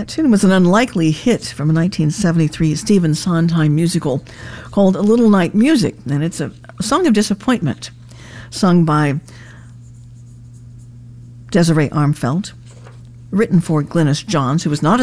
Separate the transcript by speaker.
Speaker 1: That tune was an unlikely hit from a 1973 Stephen Sondheim musical called A Little Night Music, and it's a song of disappointment, sung by Desiree Armfeldt, written for Glynis Johns, who was not